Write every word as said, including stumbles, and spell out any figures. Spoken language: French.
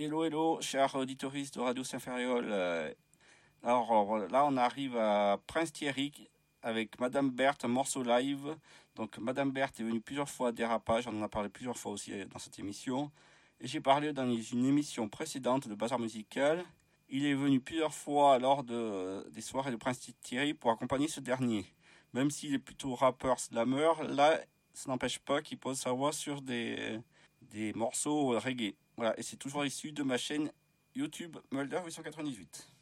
Hello, hello, chers auditeurs de Radio Saint-Ferréol. Euh, alors là, on arrive à Prince Thierry avec Madame Berthe, un morceau live. Donc Madame Berthe est venue plusieurs fois à Dérapage, on en a parlé plusieurs fois aussi dans cette émission. Et j'ai parlé dans une émission précédente de Bazar Musical. Il est venu plusieurs fois lors de, des soirées de Prince Thierry pour accompagner ce dernier. Même s'il est plutôt rappeur slammer, là, ça n'empêche pas qu'il pose sa voix sur des, des morceaux reggae. Voilà, et c'est toujours issu de ma chaîne YouTube Mulder huit cent quatre-vingt-dix-huit.